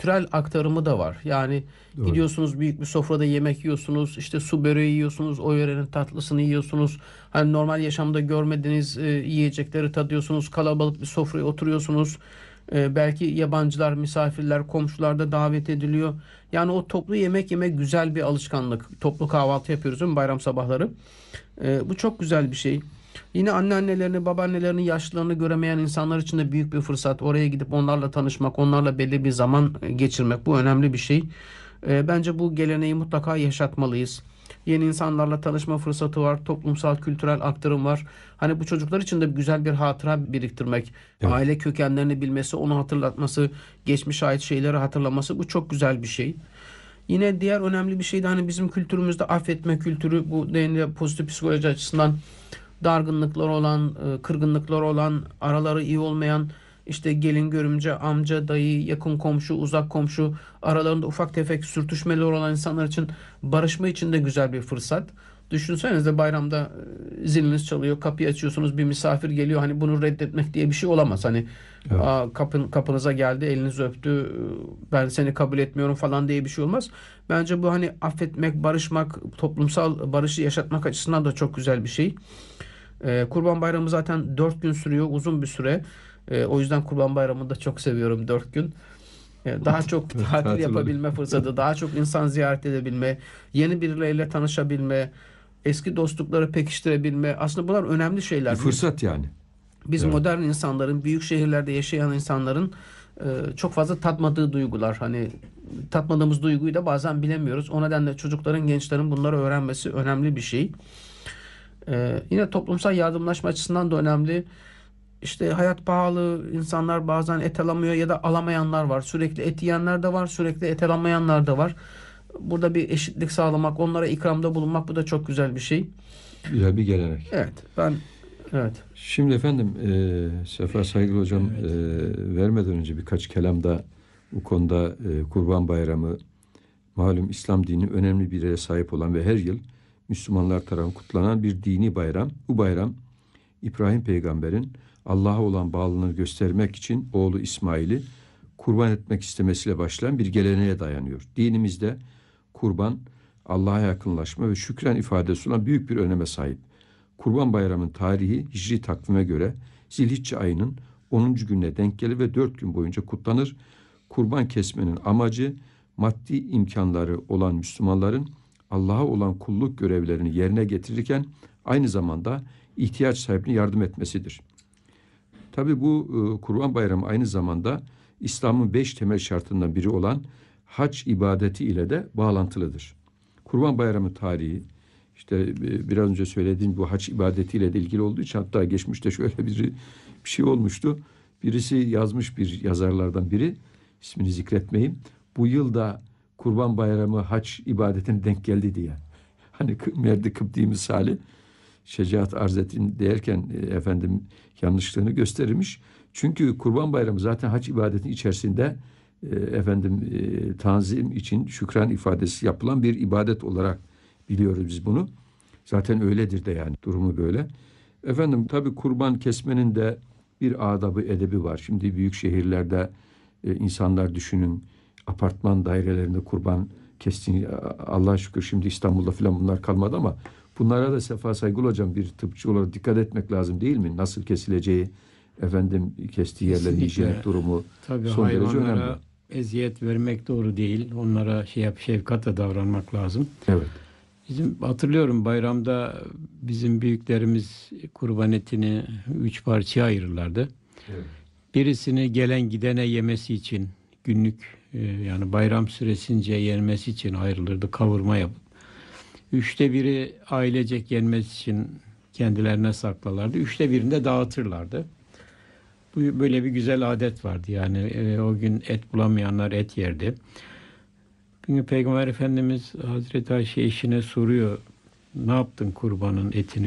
kültürel aktarımı da var. Yani Doğru. gidiyorsunuz büyük bir sofrada yemek yiyorsunuz, işte su böreği yiyorsunuz, o yörenin tatlısını yiyorsunuz. Hani normal yaşamda görmediğiniz yiyecekleri tadıyorsunuz, kalabalık bir sofraya oturuyorsunuz. Belki yabancılar, misafirler, komşular da davet ediliyor. Yani o toplu yemek yemek güzel bir alışkanlık. Toplu kahvaltı yapıyoruz değil mi bayram sabahları? Bu çok güzel bir şey. Yine anneannelerini, babaannelerini, yaşlılarını göremeyen insanlar için de büyük bir fırsat. Oraya gidip onlarla tanışmak, onlarla belli bir zaman geçirmek. Bu önemli bir şey. Bence bu geleneği mutlaka yaşatmalıyız. Yeni insanlarla tanışma fırsatı var. Toplumsal, kültürel aktarım var. Hani bu çocuklar için de güzel bir hatıra biriktirmek. Evet. Aile kökenlerini bilmesi, onu hatırlatması, geçmişe ait şeyleri hatırlaması bu çok güzel bir şey. Yine diğer önemli bir şey de hani bizim kültürümüzde affetme kültürü bu denli pozitif psikoloji açısından dargınlıklar olan, kırgınlıklar olan, araları iyi olmayan işte gelin görümce, amca, dayı, yakın komşu, uzak komşu aralarında ufak tefek sürtüşmeler olan insanlar için barışma için de güzel bir fırsat. Düşünsenize bayramda ziliniz çalıyor, kapıyı açıyorsunuz, bir misafir geliyor. Hani bunu reddetmek diye bir şey olamaz. Hani Evet. kapınıza geldi, elinizi öptü, ben seni kabul etmiyorum falan diye bir şey olmaz. Bence bu hani affetmek, barışmak, toplumsal barışı yaşatmak açısından da çok güzel bir şey. Kurban Bayramı zaten 4 gün sürüyor, uzun bir süre. O yüzden Kurban Bayramı'nı da çok seviyorum 4 gün. Daha çok Evet, tatil tatil oluyor. yapabilme fırsatı, daha çok insan ziyaret edebilme, yeni birileriyle tanışabilme, eski dostlukları pekiştirebilme. Aslında bunlar önemli Bir şeyler. fırsat yani. Biz Evet. modern insanların, büyük şehirlerde yaşayan insanların çok fazla tatmadığı duygular. Hani tatmadığımız duyguyu da bazen bilemiyoruz. O nedenle çocukların, gençlerin bunları öğrenmesi önemli bir şey. Yine toplumsal yardımlaşma açısından da önemli. İşte hayat pahalı, insanlar bazen et alamıyor ya da alamayanlar var. Sürekli et yiyenler de var, sürekli et alamayanlar da var. Burada bir eşitlik sağlamak, onlara ikramda bulunmak bu da çok güzel bir şey. Güzel bir gelenek. Evet. Şimdi efendim Sefa Saygılı Hocam Evet. vermeden önce birkaç kelam da bu konuda Kurban Bayramı malum İslam dini önemli bir yere sahip olan ve her yıl Müslümanlar tarafından kutlanan bir dini bayram. Bu bayram İbrahim peygamberin Allah'a olan bağlılığını göstermek için oğlu İsmail'i kurban etmek istemesiyle başlayan bir geleneğe dayanıyor. Dinimizde kurban Allah'a yakınlaşma ve şükran ifadesi olan büyük bir öneme sahip. Kurban Bayramı'nın tarihi Hicri takvime göre Zilhicce ayının 10. gününe denk gelir ve 4 gün boyunca kutlanır. Kurban kesmenin amacı maddi imkanları olan Müslümanların Allah'a olan kulluk görevlerini yerine getirirken aynı zamanda ihtiyaç sahibine yardım etmesidir. Tabii bu Kurban Bayramı aynı zamanda İslam'ın 5 temel şartından biri olan hac ibadeti ile de bağlantılıdır. Kurban Bayramı tarihi işte biraz önce söylediğim bu hac ibadetiyle de ilgili olduğu için hatta geçmişte şöyle bir şey olmuştu. Birisi yazmış, bir yazarlardan biri, ismini zikretmeyeyim. Bu yıl da Kurban Bayramı hac ibadetine denk geldi diye. Hani Merdi Kıpti misali şecaat arz ettin derken efendim yanlışlığını göstermiş. Çünkü Kurban Bayramı zaten hac ibadetinin içerisinde tanzim için şükran ifadesi yapılan bir ibadet olarak biliyoruz biz bunu. Zaten öyledir de yani durumu böyle. Efendim tabii kurban kesmenin de bir adabı, edebi var. Şimdi büyük şehirlerde insanlar düşünün apartman dairelerinde kurban kestiğini Allah'a şükür şimdi İstanbul'da falan bunlar kalmadı ama bunlara da Sefa Saygılı Hocam bir tıpçı olarak dikkat etmek lazım değil mi? Nasıl kesileceği, kestiği yerlerin Kesinlikle. hijyenik durumu Tabii son derece önemli. hayvanlara eziyet vermek doğru değil. Onlara şefkatle davranmak lazım. Evet. Bizim hatırlıyorum bayramda bizim büyüklerimiz kurban etini 3 parçaya ayırırlardı. Evet. Birisini gelen gidene yemesi için günlük yani bayram süresince yenmesi için ayrılırdı kavurma yapıp. 1/3 ailecek yenmesi için kendilerine saklarlardı. 1/3'ini de dağıtırlardı. Bu böyle bir güzel adet vardı. Yani o gün et bulamayanlar et yerdi. Bir gün Peygamber Efendimiz Hazreti Ayşe eşine soruyor. Ne yaptın kurbanın etini?